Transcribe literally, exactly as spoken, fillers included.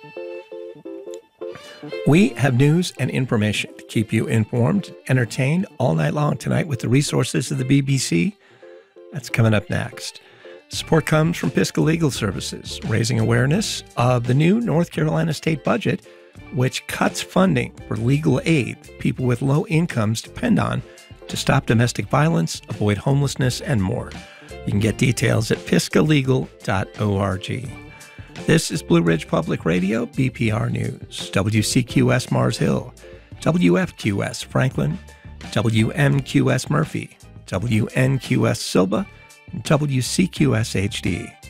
We have news and information to keep you informed, entertained all night long tonight with the resources of the B B C. That's coming up next. Support comes from Pisgah Legal Services, raising awareness of the new North Carolina state budget, which cuts funding for legal aid people with low incomes depend on to stop domestic violence, avoid homelessness, and more. You can get details at pisgah legal dot org. This is Blue Ridge Public Radio, B P R News, W C Q S Mars Hill, W F Q S Franklin, W M Q S Murphy, W N Q S Silva, and W C Q S H D.